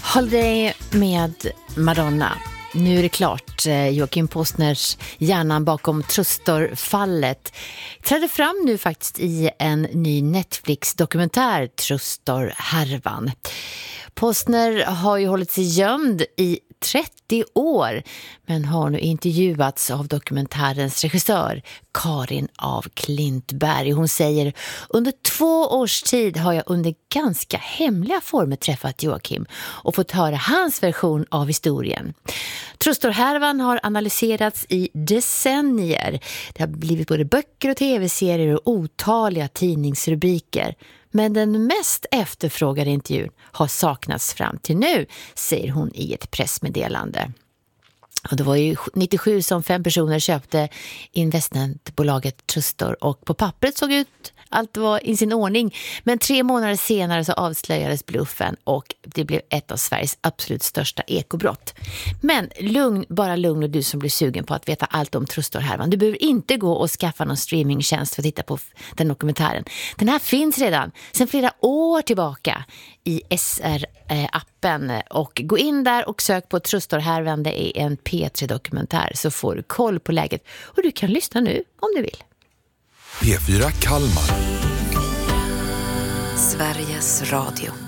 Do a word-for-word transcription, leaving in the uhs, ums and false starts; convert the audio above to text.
Holiday med Madonna. Nu är det klart, Joakim Postners hjärnan bakom Trustor-fallet trädde fram nu faktiskt i en ny Netflix-dokumentär, Trustor-härvan. Postner har ju hållit sig gömd i trettio år men har nu intervjuats av dokumentärens regissör Karin av Klintberg. Hon säger: under två års tid har jag under ganska hemliga former träffat Joakim och fått höra hans version av historien. Trustor-härvan har analyserats i decennier. Det har blivit både böcker och tv-serier och otaliga tidningsrubriker. Men den mest efterfrågade intervjun har saknats fram till nu, säger hon i ett pressmeddelande. Och det var ju nittiosju som fem personer köpte investmentbolaget Trustor, och på pappret såg ut allt var i sin ordning. Men tre månader senare så avslöjades bluffen och det blev ett av Sveriges absolut största ekobrott. Men lugn, bara lugn och du som blir sugen på att veta allt om Trustor-härvan. Du behöver inte gå och skaffa någon streamingtjänst för att titta på den dokumentären. Den här finns redan sedan flera år tillbaka i S R-appen. Och gå in där och sök på Trustor-härvan. Det är en P tre-dokumentär, så får du koll på läget. Och du kan lyssna nu om du vill. P fyra Kalmar. Sveriges Radio.